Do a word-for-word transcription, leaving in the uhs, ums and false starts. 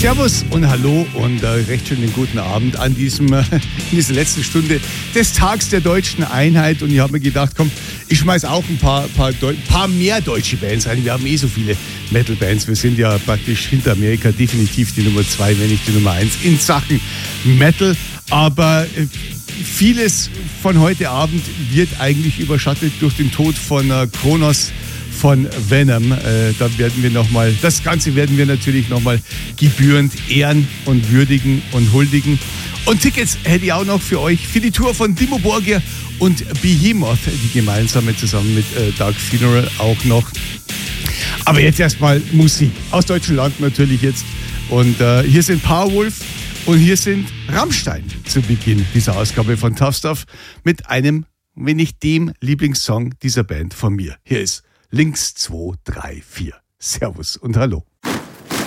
Servus und hallo und äh, recht schönen guten Abend an diesem, äh, in dieser letzten Stunde des Tags der deutschen Einheit. Und ich habe mir gedacht, komm, ich schmeiß auch ein paar, paar, Deu- paar mehr deutsche Bands rein. Wir haben eh so viele Metal-Bands. Wir sind ja praktisch hinter Amerika definitiv die Nummer zwei, wenn nicht die Nummer eins in Sachen Metal. Aber äh, vieles von heute Abend wird eigentlich überschattet durch den Tod von äh, Kronos von Venom. Äh, da werden wir nochmal, das Ganze werden wir natürlich nochmal gebührend ehren und würdigen und huldigen. Und Tickets hätte ich auch noch für euch für die Tour von Dimmu Borgir und Behemoth, die gemeinsame zusammen mit äh, Dark Funeral auch noch. Aber jetzt erstmal Musik aus deutschen Land natürlich jetzt. Und äh, hier sind Powerwolf und hier sind Rammstein zu Beginn dieser Ausgabe von Tough Stuff mit einem, wenn nicht dem Lieblingssong dieser Band von mir. Hier ist Links zwei drei vier. Servus und hallo.